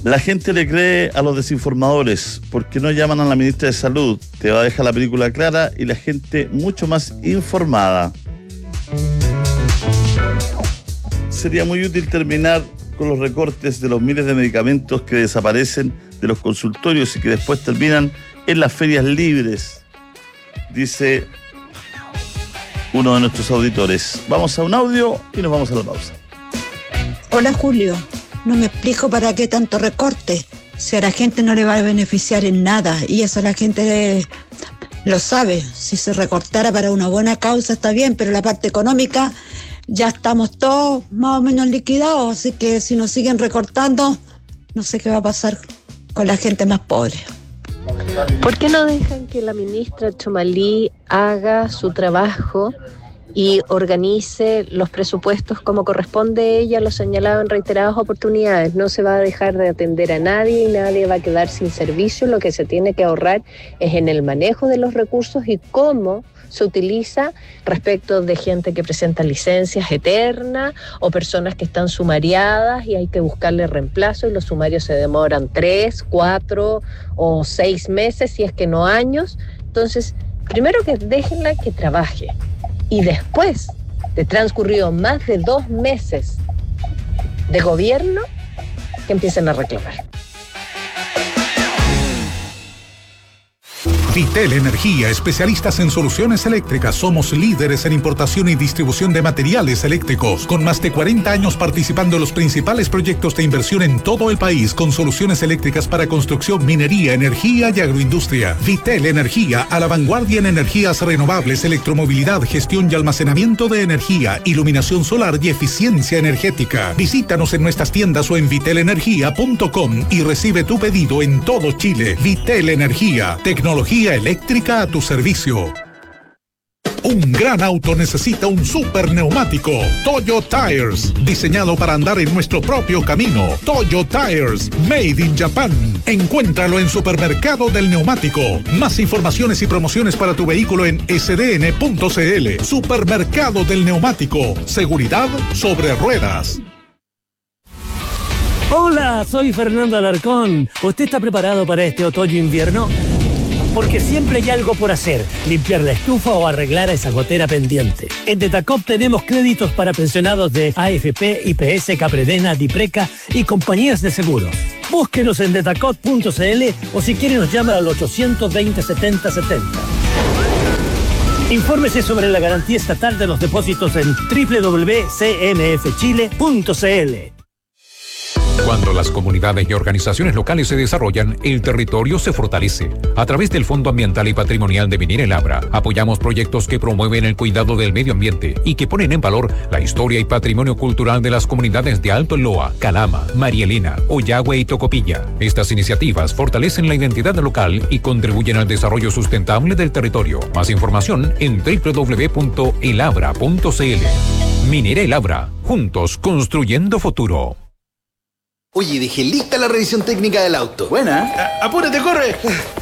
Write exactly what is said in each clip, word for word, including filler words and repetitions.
La gente le cree a los desinformadores porque no llaman a la ministra de Salud. Te va a dejar la película clara y la gente mucho más informada. Sería muy útil terminar con los recortes de los miles de medicamentos que desaparecen de los consultorios y que después terminan en las ferias libres, dice uno de nuestros auditores. Vamos a un audio y nos vamos a la pausa. Hola Julio, no me explico para qué tanto recorte, si a la gente no le va a beneficiar en nada, y eso la gente lo sabe. Si se recortara para una buena causa está bien, pero la parte económica ya estamos todos más o menos liquidados, así que si nos siguen recortando, no sé qué va a pasar con la gente más pobre. ¿Por qué no dejan que la ministra Txomalí haga su trabajo y organice los presupuestos como corresponde ella? Lo señalaba en reiteradas oportunidades. No se va a dejar de atender a nadie y nadie va a quedar sin servicio. Lo que se tiene que ahorrar es en el manejo de los recursos y cómo se utiliza respecto de gente que presenta licencias eternas o personas que están sumariadas y hay que buscarle reemplazo, y los sumarios se demoran tres, cuatro o seis meses, si es que no años. Entonces, primero que déjenla que trabaje, y después de transcurrido más de dos meses de gobierno, que empiecen a reclamar. Vitel Energía, especialistas en soluciones eléctricas. Somos líderes en importación y distribución de materiales eléctricos, con más de cuarenta años participando en los principales proyectos de inversión en todo el país, con soluciones eléctricas para construcción, minería, energía y agroindustria. Vitel Energía, a la vanguardia en energías renovables, electromovilidad, gestión y almacenamiento de energía, iluminación solar y eficiencia energética. Visítanos en nuestras tiendas o en vitel energía punto com y recibe tu pedido en todo Chile. Vitel Energía, tecnología eléctrica a tu servicio. Un gran auto necesita un super neumático. Toyo Tires, diseñado para andar en nuestro propio camino. Toyo Tires, made in Japan. Encuéntralo en Supermercado del Neumático. Más informaciones y promociones para tu vehículo en ese de ene punto ce ele. Supermercado del Neumático. Seguridad sobre ruedas. Hola, soy Fernando Alarcón. ¿Usted está preparado para este otoño-invierno? Porque siempre hay algo por hacer, limpiar la estufa o arreglar esa gotera pendiente. En Detacop tenemos créditos para pensionados de A F P, I P S, Capredena, Dipreca y compañías de seguros. Búsquenos en detacop punto ce ele o si quiere nos llama al ochocientos veinte setenta setenta. Infórmese sobre la garantía estatal de los depósitos en doble u doble u doble u punto ce eme efe chile punto ce ele. Cuando las comunidades y organizaciones locales se desarrollan, el territorio se fortalece. A través del Fondo Ambiental y Patrimonial de Minera El Abra, apoyamos proyectos que promueven el cuidado del medio ambiente y que ponen en valor la historia y patrimonio cultural de las comunidades de Alto Loa, Calama, María Elena, Ollagüe y Tocopilla. Estas iniciativas fortalecen la identidad local y contribuyen al desarrollo sustentable del territorio. Más información en doble u doble u doble u punto el abra punto ce ele. Minera El Abra, juntos construyendo futuro. Oye, dejé lista la revisión técnica del auto. Buena. A- apúrate, corre.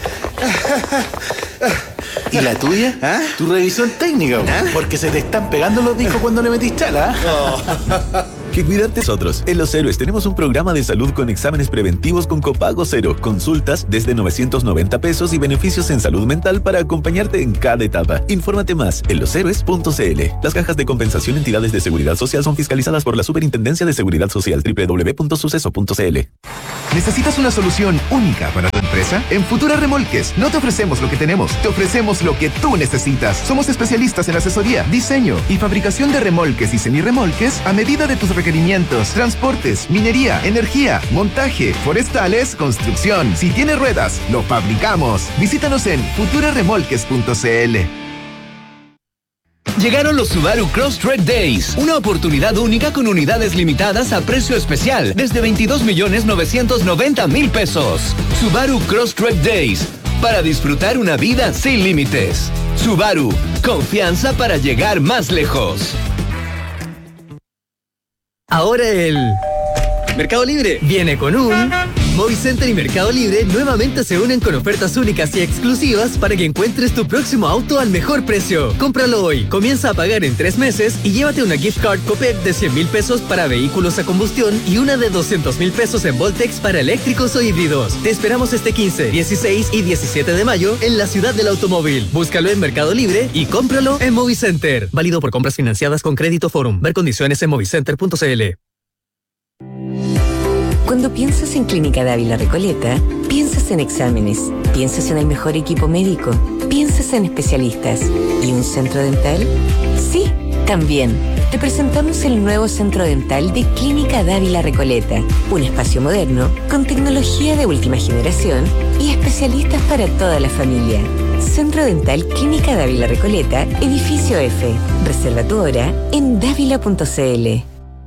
¿Y la tuya? ¿Ah? Tu revisión técnica. ¿Ah? Porque se te están pegando los discos cuando le metís chala. Oh. Que cuidarte nosotros. En Los Héroes tenemos un programa de salud con exámenes preventivos con copago cero, consultas desde novecientos noventa pesos y beneficios en salud mental para acompañarte en cada etapa. Infórmate más en los héroes punto ce ele. Las cajas de compensación entidades de seguridad social son fiscalizadas por la Superintendencia de Seguridad Social. doble u doble u doble u punto suceso punto ce ele. ¿Necesitas una solución única para tu empresa? En Futura Remolques no te ofrecemos lo que tenemos, te ofrecemos lo que tú necesitas. Somos especialistas en asesoría, diseño y fabricación de remolques y semirremolques a medida de tus requerimientos, transportes, minería, energía, montaje, forestales, construcción. Si tienes ruedas, lo fabricamos. Visítanos en futura remolques punto ce ele. Llegaron los Subaru Crosstrek Days, una oportunidad única con unidades limitadas a precio especial desde veintidós millones novecientos noventa mil pesos. Subaru Crosstrek Days, para disfrutar una vida sin límites. Subaru, confianza para llegar más lejos. Ahora el Mercado Libre viene con un Movicenter y Mercado Libre nuevamente se unen con ofertas únicas y exclusivas para que encuentres tu próximo auto al mejor precio. Cómpralo hoy, comienza a pagar en tres meses y llévate una gift card Copec de cien mil pesos para vehículos a combustión y una de doscientos mil pesos en Voltex para eléctricos o híbridos. Te esperamos este quince, dieciséis y diecisiete de mayo en la ciudad del automóvil. Búscalo en Mercado Libre y cómpralo en Movicenter. Válido por compras financiadas con Crédito Forum. Ver condiciones en movicenter punto c l. Cuando piensas en Clínica Dávila Recoleta, piensas en exámenes, piensas en el mejor equipo médico, piensas en especialistas. ¿Y un centro dental? Sí, también. Te presentamos el nuevo centro dental de Clínica Dávila Recoleta, un espacio moderno con tecnología de última generación y especialistas para toda la familia. Centro Dental Clínica Dávila Recoleta, edificio F. Reserva tu hora en dávila punto c l.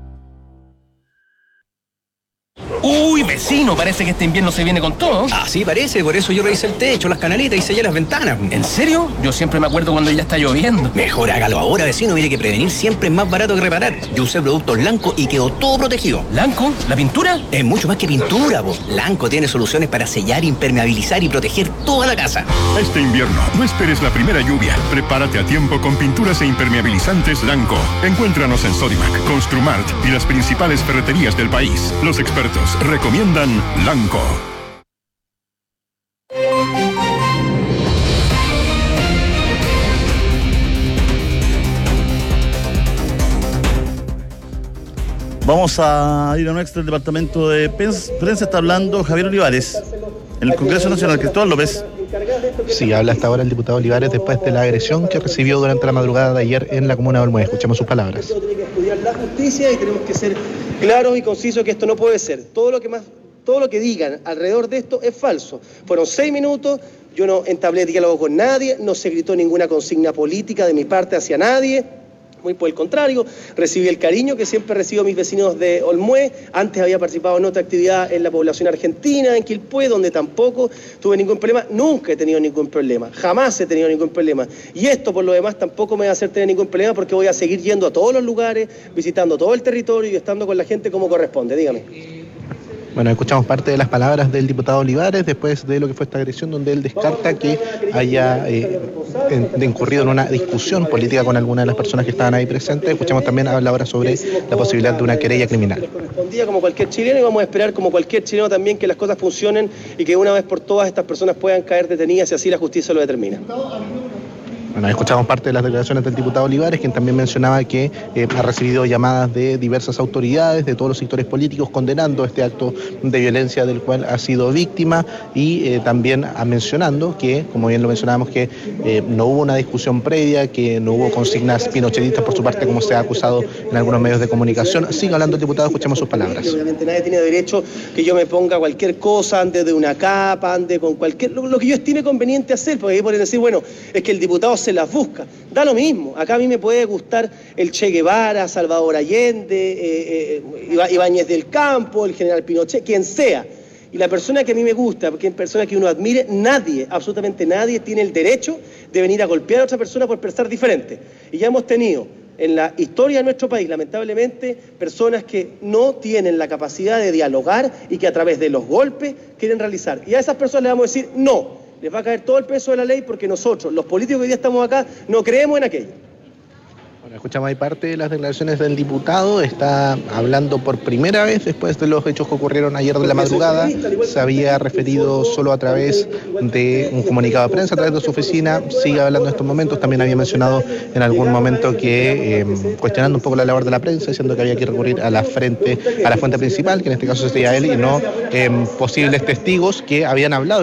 Uy, vecino, parece que este invierno se viene con todo. Así parece, por eso yo revisé el techo, las canaletas y sellé las ventanas. ¿En serio? Yo siempre me acuerdo cuando ya está lloviendo. Mejor hágalo ahora, vecino, mire que prevenir siempre es más barato que reparar. Yo usé productos Lanco y quedó todo protegido. ¿Lanco? ¿La pintura? Es mucho más que pintura, vos. Lanco tiene soluciones para sellar, impermeabilizar y proteger toda la casa. Este invierno, no esperes la primera lluvia. Prepárate a tiempo con pinturas e impermeabilizantes Lanco. Encuéntranos en Sodimac, Construmart y las principales ferreterías del país. Los expertos recomiendan Lanco. Vamos a ir a un extra del departamento de prensa. Está hablando Javier Olivares en el Congreso Nacional. Cristóbal López. Sí, habla hasta ahora el diputado Olivares después de la agresión que recibió durante la madrugada de ayer en la comuna de Olmué. Escuchemos sus palabras. Tiene que estudiar la justicia y tenemos que ser claros y concisos que esto no puede ser. Todo lo que más, todo lo que digan alrededor de esto es falso. Fueron seis minutos, yo no entablé diálogo con nadie, no se gritó ninguna consigna política de mi parte hacia nadie. Muy por el contrario, recibí el cariño que siempre recibo a mis vecinos de Olmué. Antes había participado en otra actividad en la población argentina, en Quilpué, donde tampoco tuve ningún problema. Nunca he tenido ningún problema, jamás he tenido ningún problema. Y esto, por lo demás, tampoco me va a hacer tener ningún problema porque voy a seguir yendo a todos los lugares, visitando todo el territorio y estando con la gente como corresponde. Dígame. Bueno, escuchamos parte de las palabras del diputado Olivares después de lo que fue esta agresión, donde él descarta que haya eh, incurrido en una discusión política con alguna de las personas que estaban ahí presentes. Escuchamos también hablar ahora sobre la posibilidad de una querella criminal. Correspondía como cualquier chileno y vamos a esperar como cualquier chileno también que las cosas funcionen y que una vez por todas estas personas puedan caer detenidas y así la justicia lo determina. Bueno, escuchamos parte de las declaraciones del diputado Olivares, quien también mencionaba que eh, ha recibido llamadas de diversas autoridades, de todos los sectores políticos, condenando este acto de violencia del cual ha sido víctima y eh, también a mencionando que, como bien lo mencionábamos, que eh, no hubo una discusión previa, que no hubo consignas pinochetistas por su parte, como se ha acusado en algunos medios de comunicación. Sigue hablando el diputado, escuchemos sus palabras. Obviamente nadie tiene derecho que yo me ponga cualquier cosa, ande de una capa, ande con cualquier, lo, lo que yo estime conveniente hacer, porque ahí pueden decir, bueno, es que el diputado se las busca. Da lo mismo. Acá a mí me puede gustar el Che Guevara, Salvador Allende, eh, eh, Ibáñez del Campo, el general Pinochet, quien sea. Y la persona que a mí me gusta, porque es persona que uno admire, nadie, absolutamente nadie, tiene el derecho de venir a golpear a otra persona por pensar diferente. Y ya hemos tenido en la historia de nuestro país, lamentablemente, personas que no tienen la capacidad de dialogar y que a través de los golpes quieren realizar. Y a esas personas les vamos a decir no. Les va a caer todo el peso de la ley porque nosotros, los políticos que hoy día estamos acá, no creemos en aquello. Bueno, escuchamos ahí parte de las declaraciones del diputado. Está hablando por primera vez después de los hechos que ocurrieron ayer de la madrugada. Se había referido solo a través de un comunicado de prensa, a través de su oficina. Sigue hablando en estos momentos. También había mencionado en algún momento que, eh, cuestionando un poco la labor de la prensa, diciendo que había que recurrir a la frente, a la fuente principal, que en este caso sería él, y no eh, posibles testigos que habían hablado